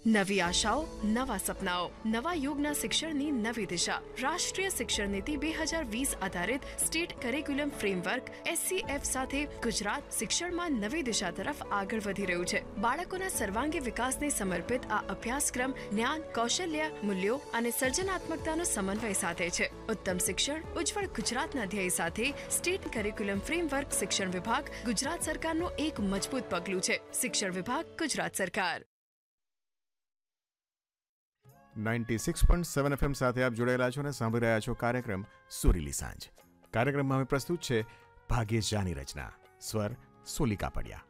નવી આશાઓ, નવા સપનાઓ, નવા યુગના શિક્ષણની નવી દિશા. રાષ્ટ્રીય શિક્ષણ નીતિ 2020 આધારિત સ્ટેટ કરિક્યુલમ ફ્રેમવર્ક SCF સાથે ગુજરાત શિક્ષણમાં નવી દિશા તરફ આગળ વધી રહ્યું છે. બાળકોના સર્વાંગી વિકાસને સમર્પિત આ અભ્યાસક્રમ જ્ઞાન, કૌશલ્ય, મૂલ્યો અને સર્જનાત્મકતાનો સમન્વય સાધે છે. ઉત્તમ શિક્ષણ, ઉજ્જવળ ગુજરાતના ધ્યેય સાથે સ્ટેટ કરિક્યુલમ ફ્રેમવર્ક શિક્ષણ વિભાગ ગુજરાત સરકારનું એક મજબૂત પગલું છે. શિક્ષણ વિભાગ, ગુજરાત સરકાર. 96.7 FM સાથે આપ જોડાયેલા છો અને સાંભળી રહ્યા છો કાર્યક્રમ સુરીલી સાંજ. કાર્યક્રમમાં હવે પ્રસ્તુત છે ભાગ્યેશ જાની રચના, સ્વર સોલી કાપડિયા.